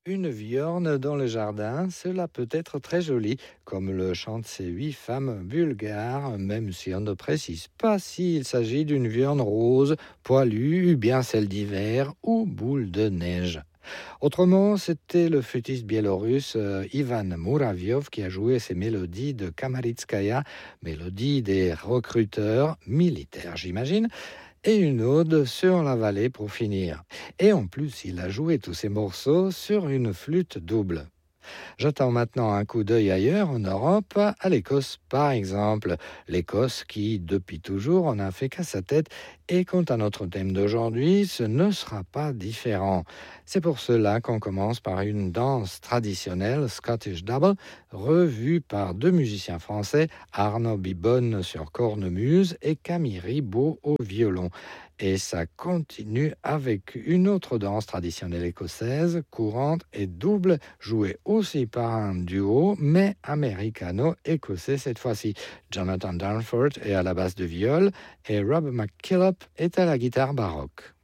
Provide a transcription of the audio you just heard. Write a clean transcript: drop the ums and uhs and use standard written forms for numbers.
Une viorne dans le jardin, cela peut être très joli, comme le chantent ces 8 femmes bulgares, même si on ne précise pas s'il s'agit d'une viorne rose, poilue, bien celle d'hiver ou boule de neige. Autrement, c'était le flûtiste biélorusse Ivan Muraviov qui a joué ces mélodies de Kamaritskaya, mélodies des recruteurs militaires, j'imagine, et une ode sur la vallée pour finir. Et en plus, il a joué tous ces morceaux sur une flûte double. J'attends maintenant un coup d'œil ailleurs, en Europe, à l'Écosse par exemple. L'Écosse qui, depuis toujours, n'a fait qu'à sa tête. Et quant à notre thème d'aujourd'hui, ce ne sera pas différent. C'est pour cela qu'on commence par une danse traditionnelle, Scottish Double, revue par 2 musiciens français, Arnaud Bibonne sur cornemuse et Camille Ribaud au violon. Et ça continue avec une autre danse traditionnelle écossaise, courante et double, jouée aussi par un duo, mais américano-écossais cette fois-ci. Jonathan Danforth est à la basse de viol et Rob McKillop est à la guitare baroque.